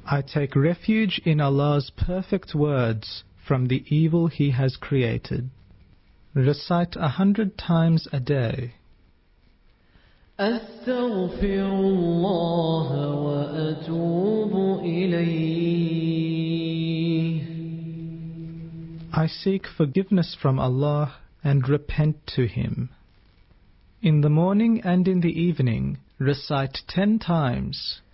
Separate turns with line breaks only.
I take refuge in Allah's perfect words from the evil He has created. Recite 100 times a day.
أستغفر الله وأتوب إليه.
I seek forgiveness from Allah and repent to Him. In the morning and in the evening, recite 10 times.